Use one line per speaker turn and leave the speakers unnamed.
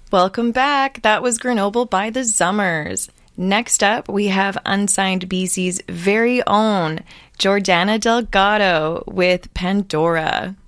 Welcome back. That was Grenoble by the Zummers. Next up, we have Unsigned BC's very own Jordana Delgado with Pandora.